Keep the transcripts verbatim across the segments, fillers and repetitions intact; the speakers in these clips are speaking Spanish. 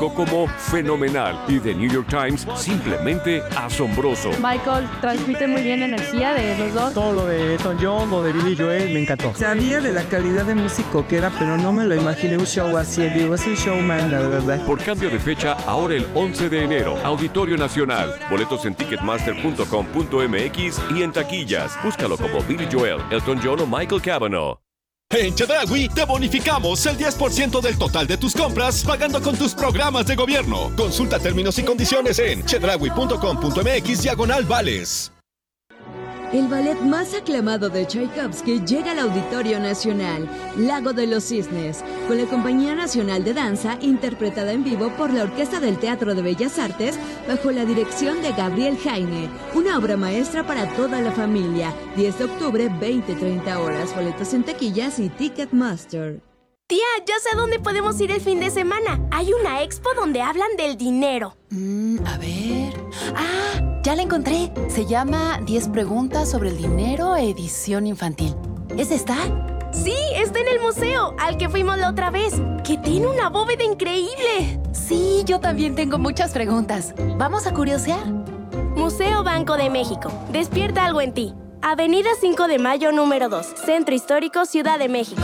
calificó como fenomenal y The New York Times simplemente asombroso. Michael transmite muy bien energía de los dos. Todo lo de Elton John, lo de Billy Joel, me encantó. Sabía de la calidad de músico que era, pero no me lo imaginé un show así. Digo, es un showman, la verdad. Por cambio de fecha, ahora el once de enero, Auditorio Nacional. Boletos en ticketmaster punto com punto m x y en taquillas. Búscalo como Billy Joel, Elton John o Michael Cavanaugh. En Chedraui te bonificamos el diez por ciento del total de tus compras pagando con tus programas de gobierno. Consulta términos y condiciones en chedraui punto com punto m x diagonal vales. El ballet más aclamado de Tchaikovsky llega al Auditorio Nacional, Lago de los Cisnes, con la Compañía Nacional de Danza, interpretada en vivo por la Orquesta del Teatro de Bellas Artes, bajo la dirección de Gabriel Jaime. Una obra maestra para toda la familia. diez de octubre, veinte treinta horas. Boletos en taquillas y Ticketmaster. Tía, ya sé a dónde podemos ir el fin de semana. Hay una expo donde hablan del dinero. Mm, a ver... ¡Ah! Ya la encontré. Se llama diez preguntas sobre el dinero, edición infantil. ¿Es esta? Sí, está en el museo, al que fuimos la otra vez, que tiene una bóveda increíble. Sí, yo también tengo muchas preguntas. ¿Vamos a curiosear? Museo Banco de México. Despierta algo en ti. Avenida cinco de mayo, número dos. Centro Histórico, Ciudad de México.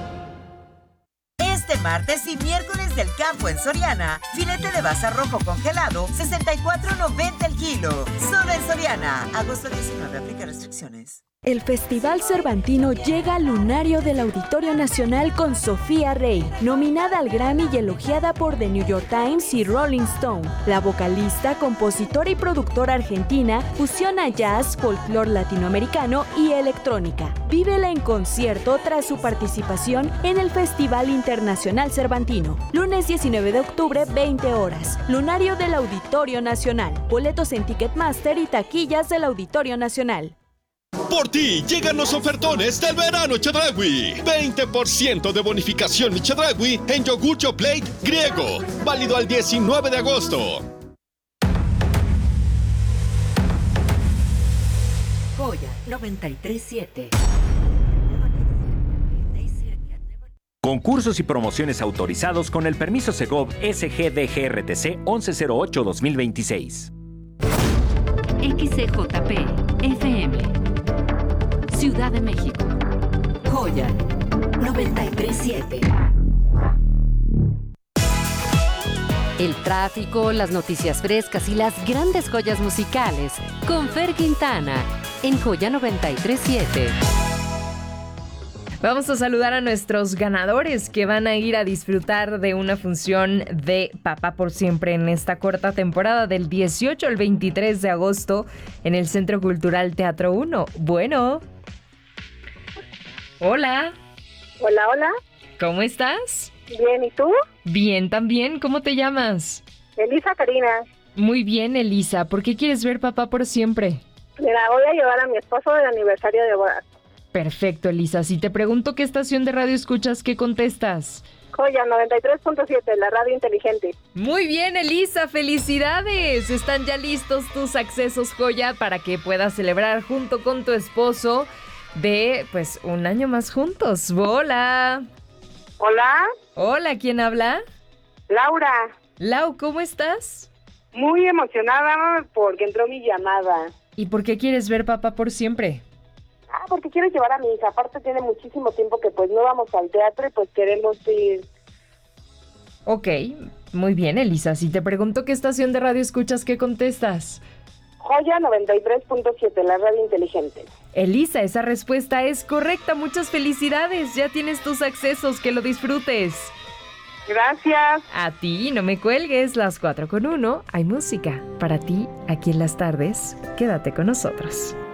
Este martes y miércoles del campo en Soriana, filete de basa rojo congelado, sesenta y cuatro noventa el kilo. Solo en Soriana. Agosto diecinueve, aplica restricciones. El Festival Cervantino llega al lunario del Auditorio Nacional con Sofía Rey, nominada al Grammy y elogiada por The New York Times y Rolling Stone. La vocalista, compositora y productora argentina fusiona jazz, folclore latinoamericano y electrónica. Vívela en concierto tras su participación en el Festival Internacional Cervantino. Lunes diecinueve de octubre, veinte horas. Lunario del Auditorio Nacional. Boletos en Ticketmaster y taquillas del Auditorio Nacional. Por ti llegan los ofertones del verano Chedraui. veinte por ciento de bonificación mi Chedraui en yogur Yoplait griego. Válido al diecinueve de agosto. Joya noventa y tres siete. Concursos y promociones autorizados con el permiso Segov S G D G R T C once cero ocho dos mil veintiséis. X C J P F M Ciudad de México. Joya noventa y tres siete. El tráfico, las noticias frescas y las grandes joyas musicales con Fer Quintana en Joya noventa y tres siete. Vamos a saludar a nuestros ganadores que van a ir a disfrutar de una función de Papá por Siempre en esta corta temporada del dieciocho al veintitrés de agosto en el Centro Cultural Teatro uno. Bueno. Hola. Hola, hola. ¿Cómo estás? Bien, ¿y tú? Bien, también. ¿Cómo te llamas? Elisa Karina. Muy bien, Elisa. ¿Por qué quieres ver Papá por Siempre? Mira, voy a llevar a mi esposo del aniversario de bodas. Perfecto, Elisa. Si te pregunto qué estación de radio escuchas, ¿qué contestas? Joya noventa y tres punto siete, la radio inteligente. Muy bien, Elisa. ¡Felicidades! Están ya listos tus accesos, Joya, para que puedas celebrar junto con tu esposo de, pues, un año más juntos. ¡Hola! Hola. Hola, ¿quién habla? Laura. Lau, ¿cómo estás? Muy emocionada porque entró mi llamada. ¿Y por qué quieres ver Papá por Siempre? Ah, porque quiero llevar a mi hija. Aparte tiene muchísimo tiempo que pues no vamos al teatro y pues queremos ir. Ok, muy bien, Elisa. Si te pregunto qué estación de radio escuchas, ¿qué contestas? Joya noventa y tres punto siete, la radio inteligente. Elisa, esa respuesta es correcta. Muchas felicidades. Ya tienes tus accesos. Que lo disfrutes. Gracias. A ti, no me cuelgues. Las cuatro con uno. Hay música para ti aquí en las tardes. Quédate con nosotros.